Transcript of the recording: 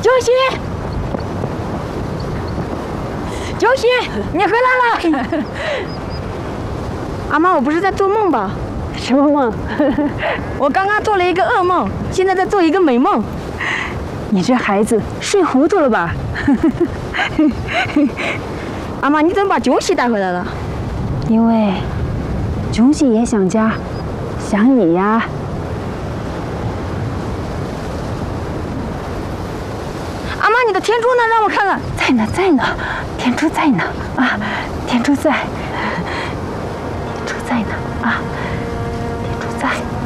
九喜，九喜，你回来了。阿妈，我不是在做梦吧？ 什么梦？ 我刚刚做了一个噩梦，现在在做一个美梦。 你这孩子睡糊涂了吧？ 阿妈，你怎么把囧喜带回来了？ 因为囧喜也想家，想你呀。 阿妈，你的天珠呢？让我看看。 在呢，在呢，天珠在呢啊，天珠在，天珠在呢啊，天珠在。